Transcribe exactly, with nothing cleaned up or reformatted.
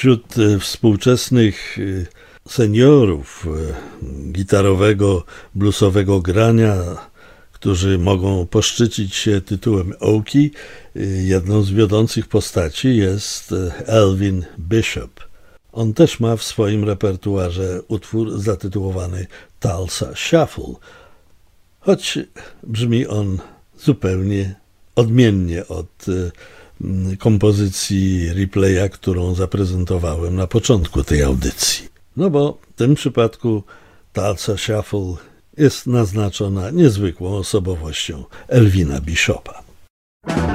Wśród współczesnych seniorów gitarowego, bluesowego grania, którzy mogą poszczycić się tytułem Oki, jedną z wiodących postaci jest Elvin Bishop. On też ma w swoim repertuarze utwór zatytułowany Tulsa Shuffle, choć brzmi on zupełnie odmiennie od kompozycji replaya, którą zaprezentowałem na początku tej audycji. No bo w tym przypadku Tulsa Shuffle jest naznaczona niezwykłą osobowością Elvina Bishopa.